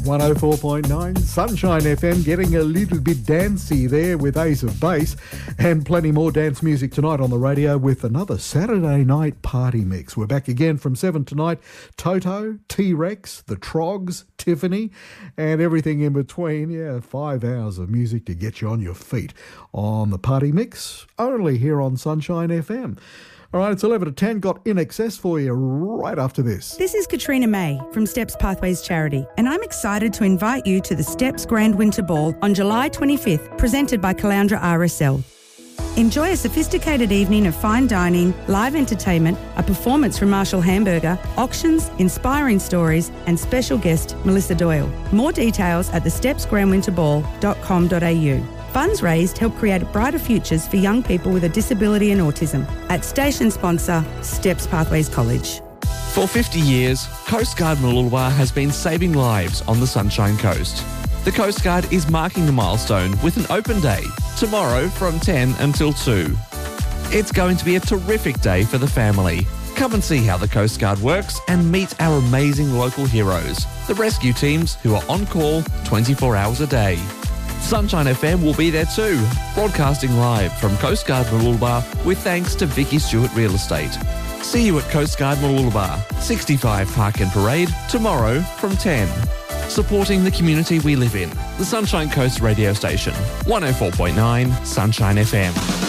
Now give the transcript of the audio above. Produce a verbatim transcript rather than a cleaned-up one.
one oh four point nine Sunshine F M, getting a little bit dancey there with Ace of Base, and plenty more dance music tonight on the radio with another Saturday night party mix. We're back again from seven tonight. Toto, T-Rex, the Trogs, Tiffany, and everything in between. Yeah, five hours of music to get you on your feet on the party mix, only here on Sunshine F M. All right, it's eleven to ten. Got In Excess for you right after this. This is Katrina May from Steps Pathways Charity, and I'm excited to invite you to the Steps Grand Winter Ball on July twenty-fifth, presented by Caloundra R S L. Enjoy a sophisticated evening of fine dining, live entertainment, a performance from Marshall Hamburger, auctions, inspiring stories, and special guest Melissa Doyle. More details at the steps grand winter ball dot com dot a u. Funds raised help create brighter futures for young people with a disability and autism. At station sponsor, Steps Pathways College. For fifty years, Coast Guard Mooloolaba has been saving lives on the Sunshine Coast. The Coast Guard is marking the milestone with an open day, tomorrow from ten until two. It's going to be a terrific day for the family. Come and see how the Coast Guard works and meet our amazing local heroes, the rescue teams who are on call twenty-four hours a day. Sunshine F M will be there too, broadcasting live from Coast Guard Mooloolaba with thanks to Vicky Stewart Real Estate. See you at Coast Guard Mooloolaba, sixty-five Park and Parade, tomorrow from ten. Supporting the community we live in, the Sunshine Coast radio station, one oh four point nine Sunshine F M.